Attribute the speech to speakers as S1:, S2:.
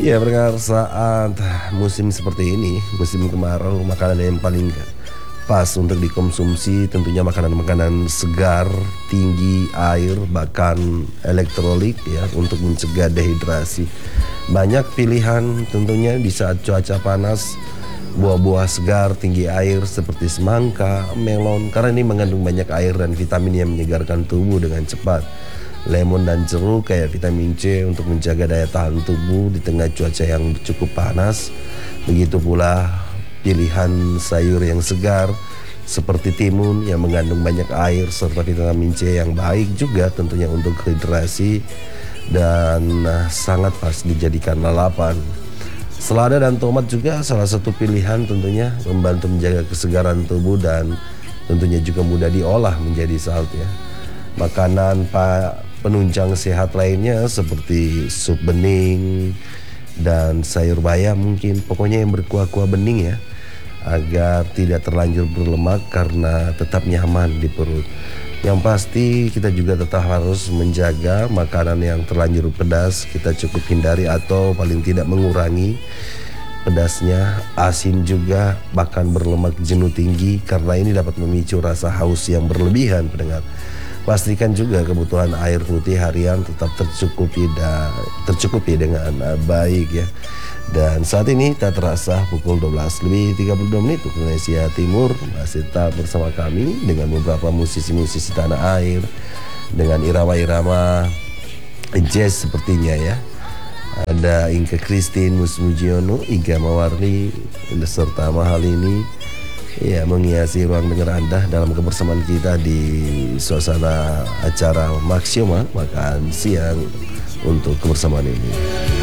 S1: Ya, berkar saat musim seperti ini, musim kemarau, makanan yang paling pas untuk dikonsumsi tentunya makanan-makanan segar, tinggi air, bahkan elektrolit ya untuk mencegah dehidrasi. Banyak pilihan tentunya di saat cuaca panas, buah-buah segar, tinggi air seperti semangka, melon, karena ini mengandung banyak air dan vitamin yang menyegarkan tubuh dengan cepat. Lemon dan jeruk kayak vitamin C untuk menjaga daya tahan tubuh di tengah cuaca yang cukup panas. Begitu pula pilihan sayur yang segar seperti timun yang mengandung banyak air serta vitamin C yang baik juga tentunya untuk hidrasi dan sangat pas dijadikan lalapan. Selada dan tomat juga salah satu pilihan tentunya membantu menjaga kesegaran tubuh dan tentunya juga mudah diolah menjadi salt ya. Makanan penunjang sehat lainnya seperti sup bening dan sayur bayam mungkin, pokoknya yang berkuah-kuah bening ya, agar tidak terlanjur berlemak karena tetap nyaman di perut. Yang pasti kita juga tetap harus menjaga makanan yang terlanjur pedas, kita cukup hindari atau paling tidak mengurangi pedasnya. Asin juga bahkan berlemak jenuh tinggi karena ini dapat memicu rasa haus yang berlebihan pendengar. Pastikan juga kebutuhan air putih harian tetap tercukupi dengan baik ya. Dan saat ini tak terasa pukul 12:32 waktu Indonesia Timur, masih tetap bersama kami dengan beberapa musisi-musisi tanah air dengan irama-irama jazz sepertinya ya. Ada Inka Christine Musmujiono, Iga Mawarni serta Mahal ini ya menghiasi ruang dengar Anda dalam kebersamaan kita di suasana acara Maksioma makan siang untuk kebersamaan ini.